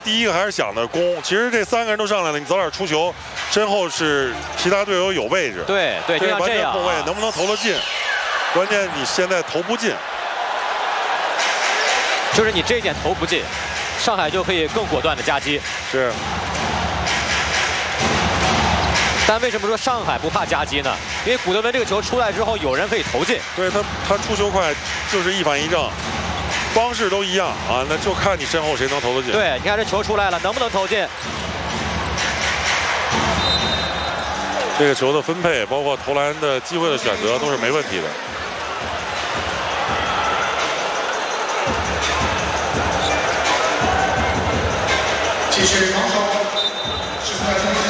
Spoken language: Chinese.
第一个还是想的攻，其实这3个人都上来了，你早点出球，身后是其他队友有位置。 对，就像这样， 后卫能不能投得进？关键你现在投不进， 就是你这一点投不进，上海就可以更果断的夹击。 是。 但为什么说上海不怕夹击呢？因为古德文这个球出来之后，有人可以投进。 对他出球快，就是一反一正。 方式都一样啊，那就看你身后谁能投得进。 对，你看这球出来了，能不能投进？ 这个球的分配，包括投篮的机会的选择，都是没问题的。 继续防守，13分。